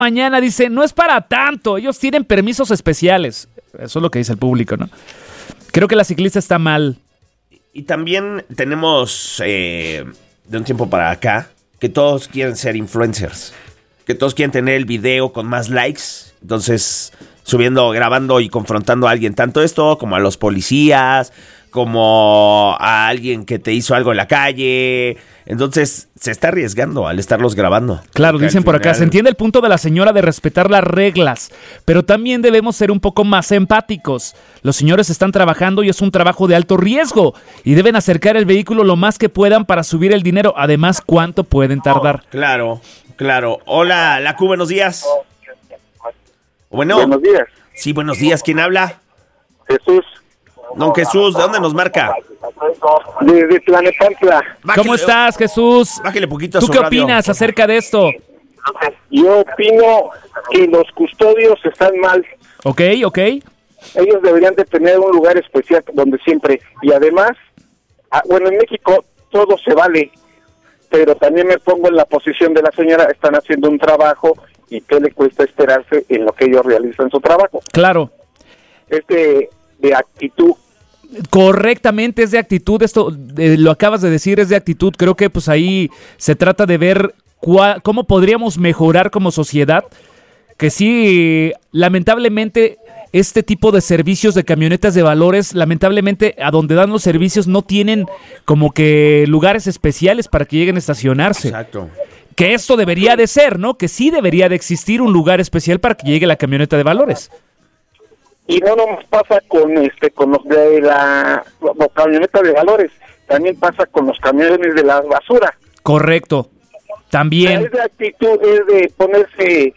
mañana, dice, no es para tanto, ellos tienen permisos especiales. Eso es lo que dice el público, ¿no? Creo que la ciclista está mal. Y también tenemos de un tiempo para acá que todos quieren ser influencers, que todos quieren tener el video con más likes, entonces subiendo, grabando y confrontando a alguien, tanto esto como a los policías, como a alguien que te hizo algo en la calle. Entonces se está arriesgando al estarlos grabando. Claro, dicen por acá, se entiende el punto de la señora de respetar las reglas, pero también debemos ser un poco más empáticos. Los señores están trabajando y es un trabajo de alto riesgo y deben acercar el vehículo lo más que puedan para subir el dinero. Además, ¿cuánto pueden tardar? Claro. Hola, Lacu, buenos días. Bueno. Buenos días. Sí, buenos días. ¿Quién habla? Jesús. Don Jesús, ¿de dónde nos marca? De Tlanepantla. ¿Cómo estás, Jesús? Bájale poquito a ¿Tú su qué radio. opinas acerca de esto? Yo opino que los custodios están mal. Ok. Ellos deberían de tener un lugar especial donde siempre. Y además, bueno, en México todo se vale, pero también me pongo en la posición de la señora. Están haciendo un trabajo y ¿qué le cuesta esperarse en lo que ellos realizan su trabajo? Claro. Es de actitud. Correctamente, es de actitud. Esto lo acabas de decir, es de actitud. Creo que pues ahí se trata de ver cómo podríamos mejorar como sociedad. Que sí, lamentablemente este tipo de servicios de camionetas de valores, lamentablemente a donde dan los servicios no tienen como que lugares especiales para que lleguen a estacionarse. Exacto. Que esto debería de ser, ¿no? Que sí debería de existir un lugar especial para que llegue la camioneta de valores. Y no nomás pasa con los de los camionetas de valores, también pasa con los camiones de la basura. Correcto. También. Es de actitud, es de ponerse,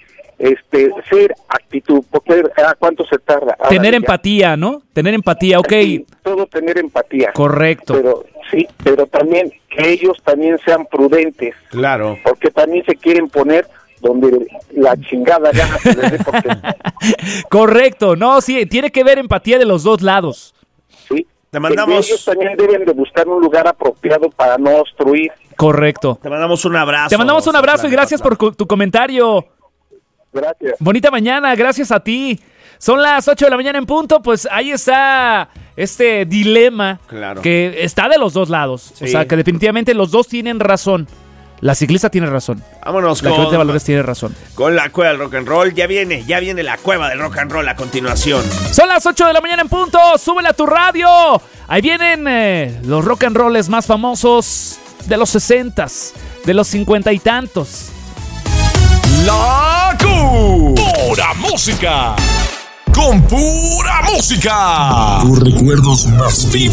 ser actitud, porque ¿a cuánto se tarda? Ahora Tener ya. empatía, ¿no? Tener empatía, ok. Sí, todo tener empatía. Correcto. Pero también que ellos también sean prudentes. Claro. Porque también se quieren poner donde la chingada gana se les dé porque... Correcto, no, sí, tiene que haber empatía de los dos lados. Sí. Te mandamos... Ellos también deben de buscar un lugar apropiado para no obstruir. Correcto. Te mandamos un abrazo. Te mandamos un abrazo y gracias por tu comentario. Gracias. Bonita mañana, gracias a ti. Son las 8 de la mañana en punto, pues ahí está este dilema que está de los dos lados. Sí. O sea, que definitivamente los dos tienen razón. La ciclista tiene razón. Vámonos la Cueva de Valores tiene razón. Con la Cueva del Rock and Roll. Ya viene la Cueva del Rock and Roll a continuación. Son las 8 de la mañana en punto. Súbela a tu radio. Ahí vienen los rock and rolls más famosos de los 60s, de los 50 y tantos. La Pura Música. Con pura música. Tus recuerdos más vivos.